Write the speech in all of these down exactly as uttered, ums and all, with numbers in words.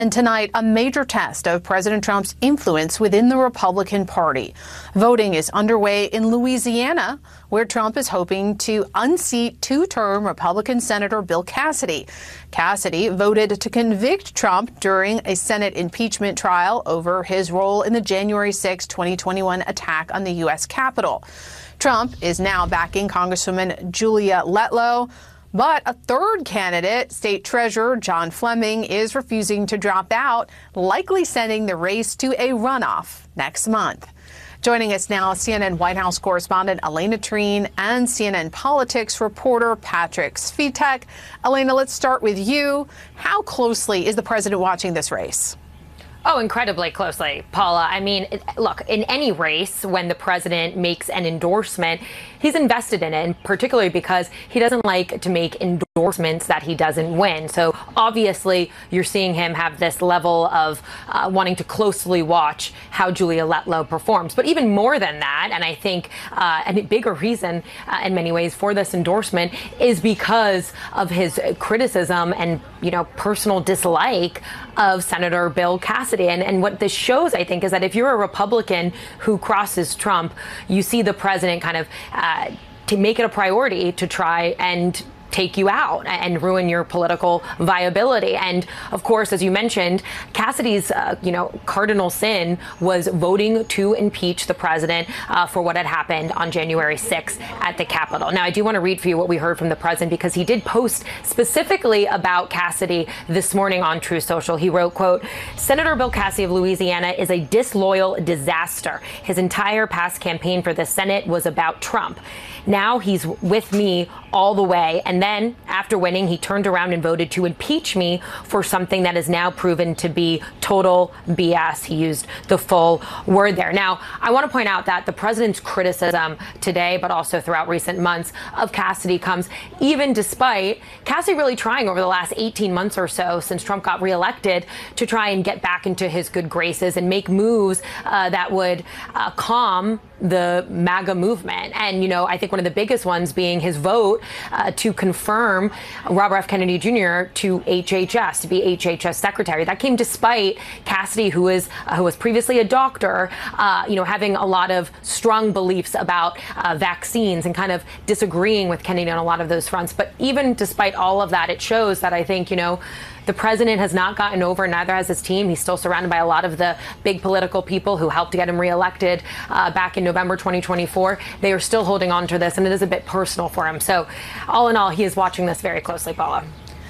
And tonight, a major test of President Trump's influence within the Republican Party. Voting is underway in Louisiana, where Trump is hoping to unseat two-term Republican Senator Bill Cassidy. Cassidy voted to convict Trump during a Senate impeachment trial over his role in the January sixth, twenty twenty-one attack on the U S Capitol. Trump is now backing Congresswoman Julia Letlow. But a third candidate, State Treasurer John Fleming, is refusing to drop out, likely sending the race to a runoff next month. Joining us now, C N N White House correspondent Elena Treen and C N N politics reporter Patrick Svitek. Elena, let's start with you. How closely is the president watching this race? Oh, incredibly closely, Paula. I mean, look, in any race, when the president makes an endorsement, he's invested in it, and particularly because he doesn't like to make endorsements that he doesn't win. So obviously, you're seeing him have this level of uh, wanting to closely watch how Julia Letlow performs. But even more than that, and I think uh, a bigger reason uh, in many ways for this endorsement is because of his criticism and, you know, personal dislike of Senator Bill Cassidy. And, and what this shows, I think, is that if you're a Republican who crosses Trump, you see the president kind of uh, to make it a priority to try and take you out and ruin your political viability. And of course, as you mentioned, Cassidy's, uh, you know, cardinal sin was voting to impeach the president uh, for what had happened on January sixth at the Capitol. Now, I do want to read for you what we heard from the president, because he did post specifically about Cassidy this morning on Truth Social. He wrote, quote, "Senator Bill Cassidy of Louisiana is a disloyal disaster. His entire past campaign for the Senate was about Trump. Now he's with me all the way. And then after winning, he turned around and voted to impeach me for something that is now proven to be total B S. He used the full word there. Now, I want to point out that the president's criticism today, but also throughout recent months, of Cassidy comes even despite Cassidy really trying over the last eighteen months or so since Trump got reelected to try and get back into his good graces and make moves uh, that would uh, calm the MAGA movement. And, you know, I think one of the biggest ones being his vote uh, to confirm Robert F. Kennedy Junior to H H S, to be H H S secretary. That came despite Cassidy, who is uh, who was previously a doctor, uh, you know, having a lot of strong beliefs about uh, vaccines and kind of disagreeing with Kennedy on a lot of those fronts. But even despite all of that, it shows that I think, you know, the president has not gotten over, neither has his team. He's still surrounded by a lot of the big political people who helped to get him reelected uh, back in November twenty twenty-four. They are still holding on to this, and it is a bit personal for him. So all in all, he is watching this very closely, Paula.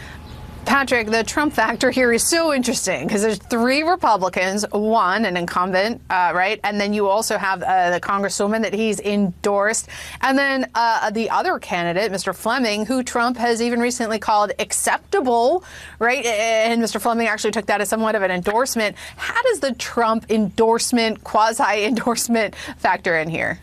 Patrick, the Trump factor here is so interesting because there's three Republicans, one an incumbent, uh, right? And then you also have uh, the congresswoman that he's endorsed. And then uh, the other candidate, Mister Fleming, who Trump has even recently called acceptable, right? And Mister Fleming actually took that as somewhat of an endorsement. How does the Trump endorsement, quasi-endorsement factor in here?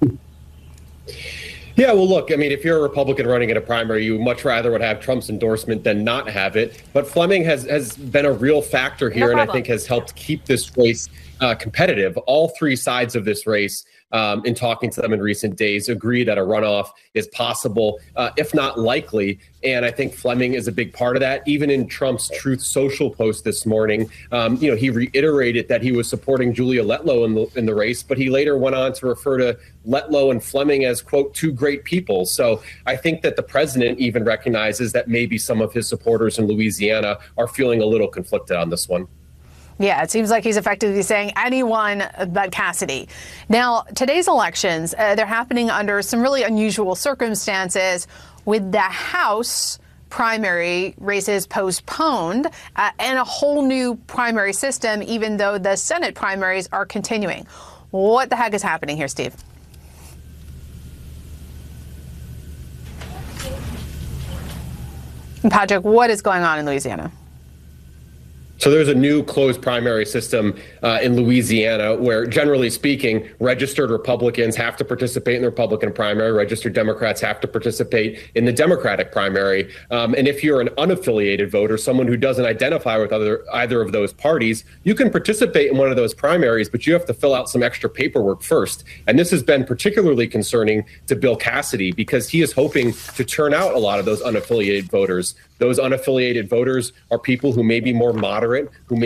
Yeah, well, look, I mean, if you're a Republican running in a primary, you much rather would have Trump's endorsement than not have it. But Fleming has, has been a real factor here, no and I think has helped keep this race uh, competitive. All three sides of this race, um, in talking to them in recent days, agree that a runoff is possible, uh, if not likely. And I think Fleming is a big part of that. Even in Trump's Truth Social post this morning, um, you know, he reiterated that he was supporting Julia Letlow in the in the race, but he later went on to refer to Letlow and Fleming as, quote, two great people. So I think that the president even recognizes that maybe some of his supporters in Louisiana are feeling a little conflicted on this one. Yeah, it seems like he's effectively saying anyone but Cassidy. Now, today's elections, uh, they're happening under some really unusual circumstances, with the House primary races postponed uh, and a whole new primary system, even though the Senate primaries are continuing. What the heck is happening here, Steve? Patrick, what is going on in Louisiana? So there's a new closed primary system uh, in Louisiana where, generally speaking, registered Republicans have to participate in the Republican primary. Registered Democrats have to participate in the Democratic primary. Um, and if you're an unaffiliated voter, someone who doesn't identify with other, either of those parties, you can participate in one of those primaries, but you have to fill out some extra paperwork first. And this has been particularly concerning to Bill Cassidy because he is hoping to turn out a lot of those unaffiliated voters. Those unaffiliated voters are people who may be more moderate moderate who may